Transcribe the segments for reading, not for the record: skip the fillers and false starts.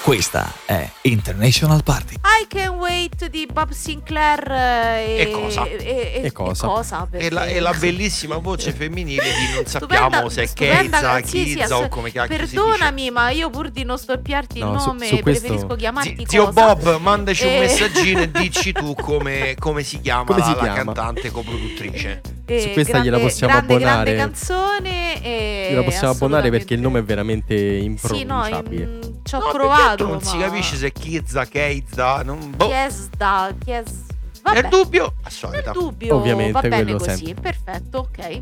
Questa è International Party. I Can Wait di Bob Sinclair E cosa? E cosa? E la bellissima voce femminile di non sappiamo se è stupenda, Keiza o come cacchio si dice. Perdonami, ma io pur di non storpiarti il nome su questo... preferisco chiamarti Zio cosa. Bob, mandaci un messaggino e dici tu come si chiama la chiama? cantante coproduttrice. Su questa gliela possiamo abbonare. Grande canzone. Gliela possiamo abbonare perché il nome è veramente impronunciabile. Sì, no, ci ho provato. Non si capisce se è Keiza, non boh. Vabbè. Nel dubbio, a solita. Nel dubbio, ovviamente, va bene quello così. sempre. Perfetto, ok.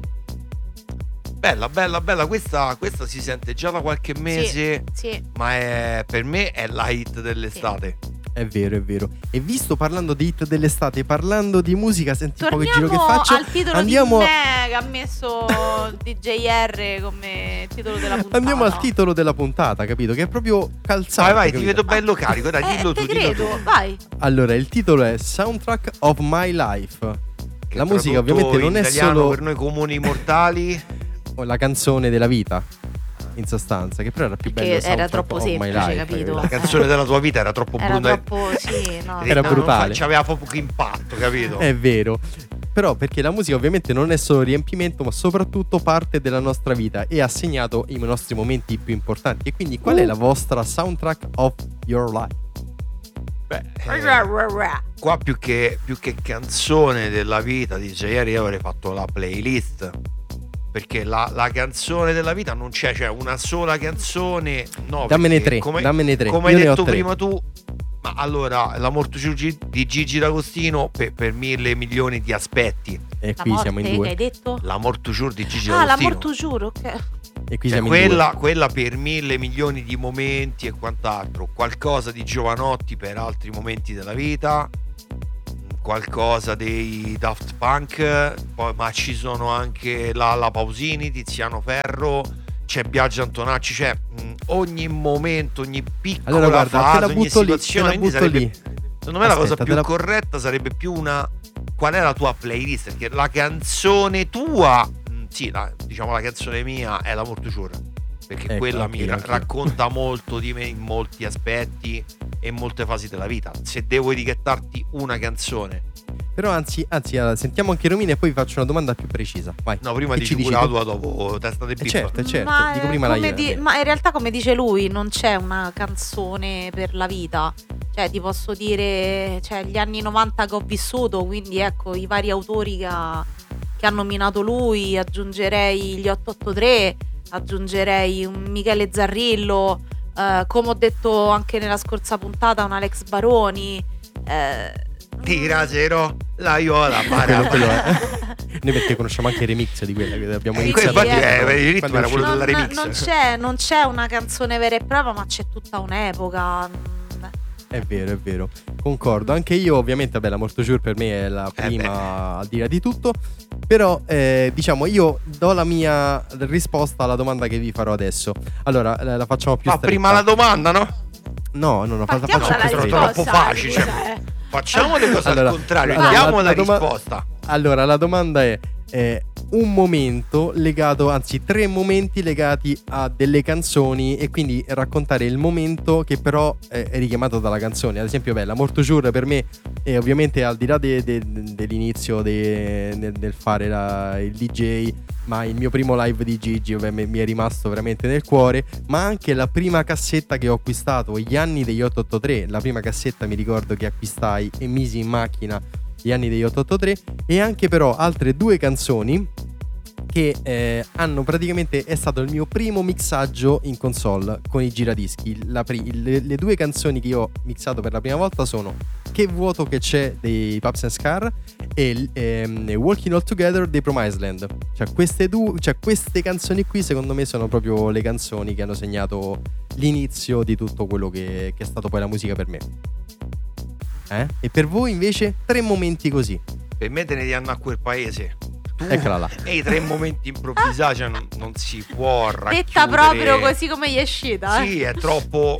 Bella. Questa si sente già da qualche mese. Sì. Ma per me è la hit dell'estate. È vero. E visto parlando di hit dell'estate, parlando di musica, senti un po' che giro che faccio. Al titolo Andiamo di me che ha messo DJR come titolo della puntata. Andiamo al titolo della puntata, capito? Che è proprio calzato. Vai, capito? ti vedo bello carico. Dai, dillo tu. Vai. Allora, il titolo è Soundtrack of My Life. Che la musica ovviamente non è solo per noi comuni mortali. la canzone della vita, in sostanza, che però era più bella. Che era troppo semplice, capito? La canzone della tua vita era troppo brutta. Era brutale. C'aveva poco impatto, capito? È vero. Però perché la musica ovviamente non è solo riempimento, ma soprattutto parte della nostra vita e ha segnato i nostri momenti più importanti. E quindi qual è la vostra soundtrack of your life? Qua più che canzone della vita di JR io avrei fatto la playlist, perché la canzone della vita non c'è, cioè una sola canzone. No, dammene tre. Come Io hai detto prima tu. Ma allora, la morte di Gigi D'Agostino per 1.000 milioni di aspetti. E qui siamo in due. Hai detto? La morture di Gigi D'Agostino. La morture, ok. E qui cioè, siamo in due. quella per 1.000 milioni di momenti e quant'altro. Qualcosa di Giovanotti per altri momenti della vita. Qualcosa dei Daft Punk. Poi, ma ci sono anche la Pausini, Tiziano Ferro. C'è Biagio Antonacci, cioè ogni momento, ogni piccola allora, guarda, fase, ogni situazione lì. Secondo me la cosa più corretta sarebbe più qual è la tua playlist, perché la canzone tua, diciamo la canzone mia è la Mortuciura, perché quella mi racconta molto di me in molti aspetti e in molte fasi della vita. Se devo etichettarti una canzone. Però anzi, allora, sentiamo anche Romina e poi faccio una domanda più precisa. Vai. No, prima dici pure la tua, dopo testa di bippa. Certo, dico prima la mia. Ma in realtà, come dice lui, non c'è una canzone per la vita. Cioè, ti posso dire, gli anni 90 che ho vissuto, quindi ecco, i vari autori che ha nominato lui, aggiungerei gli 883, aggiungerei un Michele Zarrillo, come ho detto anche nella scorsa puntata, un Alex Baroni, Tirasero la iola noi perché conosciamo anche il remix di quella che abbiamo iniziato il ritmo era quello della remix. Non c'è una canzone vera e propria, ma c'è tutta un'epoca. È vero, concordo. Anche io ovviamente, la Mortuciura per me è la prima al di là di tutto. Però diciamo, io do la mia risposta alla domanda che vi farò adesso. Allora la facciamo più stretta. Prima la domanda, no? No, faccio più troppo facile. Facciamo le cose al contrario, diamo la risposta. Allora, la domanda è un momento legato, anzi 3 momenti legati a delle canzoni, e quindi raccontare il momento che però è richiamato dalla canzone. Ad esempio, la Mortuciura per me è ovviamente, al di là dell'inizio del fare il DJ, ma il mio primo live di Gigi mi è rimasto veramente nel cuore, ma anche la prima cassetta che ho acquistato, gli anni degli 883, la prima cassetta mi ricordo che acquistai e misi in macchina, gli anni degli 883, e anche però altre 2 canzoni che hanno praticamente, è stato il mio primo mixaggio in console con i giradischi. Le 2 canzoni che io ho mixato per la prima volta sono Che vuoto che c'è dei Pups and Scar e Walking All Together dei Promised Land. Queste canzoni qui secondo me sono proprio le canzoni che hanno segnato l'inizio di tutto quello che è stato poi la musica per me. E per voi invece 3 momenti così. Per me te ne danno a quel paese. Eccola là. E i 3 momenti improvvisati, non si può racchiudere. Detta proprio così come gli è uscita. Sì, è troppo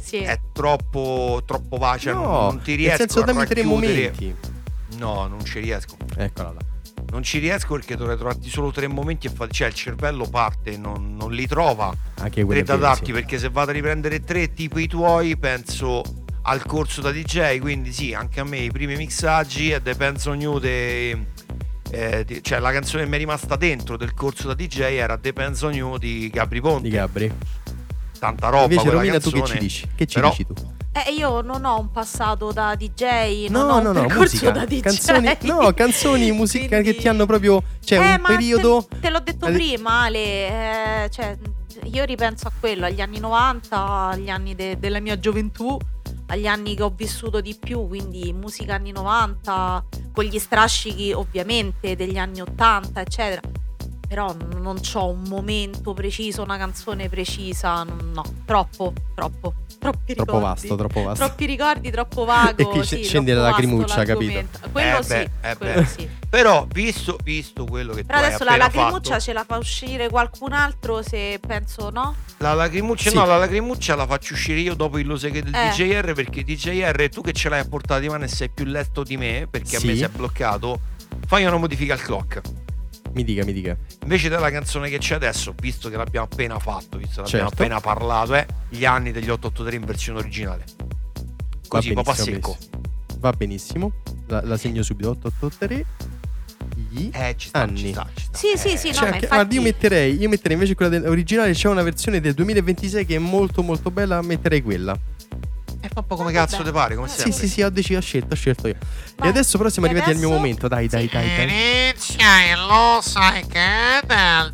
vacia. No, non ti riesco nel senso, a dammi racchiudere. 3 momenti. No, non ci riesco. Eccola là. non ci riesco perché dovrei trovarti solo 3 momenti cioè il cervello parte, non li trova Anche quello 3 è da vero, darti, sì. perché se vado a riprendere 3 tipo i tuoi penso al corso da DJ, quindi sì, anche a me i primi mixaggi Depends on You cioè la canzone che mi è rimasta dentro del corso da DJ era Depends on You di Gabri Ponte. Di Gabri. Tanta roba Invece quella Romina, canzone, tu che ci dici? Che ci però- dici tu? Io non ho un passato da DJ, No, non ho un no, percorso musica. da DJ. Canzoni, musica Quindi- che ti hanno proprio, cioè un ma periodo. te l'ho detto prima, Ale, cioè, io ripenso a quello, agli anni 90, agli anni della mia gioventù, agli anni che ho vissuto di più, quindi musica anni 90, con gli strascichi ovviamente degli anni 80, eccetera. Però non c'ho un momento preciso, una canzone precisa, no, troppi ricordi. Troppo vasto. Troppi ricordi, troppo vago. E qui sì, scendi troppo la vasto lacrimuccia, l'argomento. capito? Quello beh, sì, quello beh. sì. Però visto quello che Però tu hai adesso la appena lacrimuccia fatto, ce la fa uscire qualcun altro, se penso, no? la lacrimuccia Sì. no, la lacrimuccia la faccio uscire io dopo il Lo sai che del Eh. DJR, perché il DJR tu che ce l'hai a portata di mano e sei più lento di me, perché Sì. a me si è bloccato, fai una modifica al clock. Mi dica. Invece della canzone che c'è adesso, visto che l'abbiamo appena fatto, visto che l'abbiamo Certo. appena parlato, gli anni degli 883 in versione originale. Così, Va papà benissimo, secco. Va benissimo. La segno subito. 883. Gli Ci sta, anni. ci sta. Sì, no, Cioè, ma infatti... guarda, io metterei invece quella originale, c'è una versione del 2026 che è molto molto bella, metterei quella. E fa un po' come Vabbè. cazzo te pare, come sempre. Sì, ho deciso, ho scelto io. Vai. E adesso però siamo E arrivati al mio adesso? momento, dai. Inizia il Lo sai che del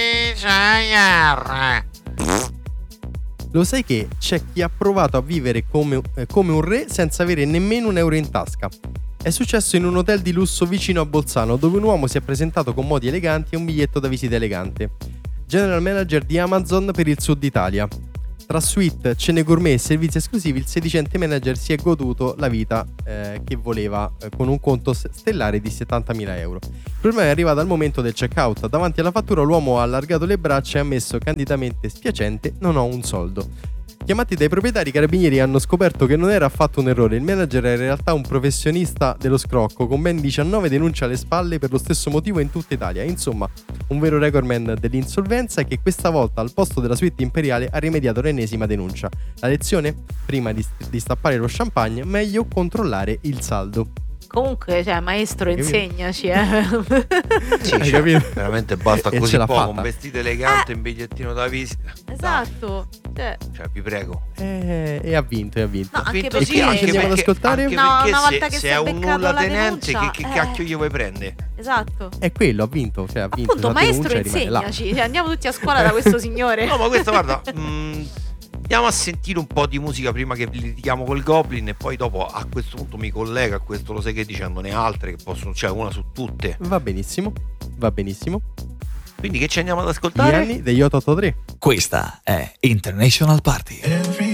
DJR. Lo sai che c'è chi ha provato a vivere come un re senza avere nemmeno un euro in tasca. È successo in un hotel di lusso vicino a Bolzano, dove un uomo si è presentato con modi eleganti e un biglietto da visita elegante. General manager di Amazon per il sud Italia. Tra suite, cene gourmet e servizi esclusivi, il sedicente manager si è goduto la vita che voleva, con un conto stellare di 70.000 euro. Il problema è arrivato al momento del checkout. Davanti alla fattura l'uomo ha allargato le braccia e ha ammesso candidamente spiacente: non ho un soldo. Chiamati dai proprietari, i carabinieri hanno scoperto che non era affatto un errore. Il manager era in realtà un professionista dello scrocco, con ben 19 denunce alle spalle per lo stesso motivo in tutta Italia. Insomma, un vero recordman dell'insolvenza, che questa volta al posto della suite imperiale ha rimediato l'ennesima denuncia. La lezione? Prima di stappare lo champagne, meglio controllare il saldo. Comunque, cioè, maestro, Hai capito? insegnaci, Sì, Hai cioè, capito? veramente basta E così ce l'ha poco, fatta. un vestito elegante, un bigliettino da visita. Esatto. Cioè, Vi prego. E ha vinto. no, Ha anche vinto, perché... sì, anche andiamo ad perché, ascoltare? anche No, perché una se, volta che se si è è un beccato nulla la tenente, denuncia, che cacchio gli vuoi prendere? Esatto. È quello, ha vinto. Cioè, ha vinto. Appunto, la maestro, denuncia rimane là. insegnaci. Cioè, andiamo tutti a scuola da questo signore. No, ma questa, guarda, andiamo a sentire un po' di musica prima che litighiamo col Goblin, e poi dopo a questo punto mi collego a questo Lo sai che, dicendone altre che possono, cioè una su tutte. Va benissimo. Quindi che ci andiamo ad Gli ascoltare? anni degli 883. Questa è International Party. Every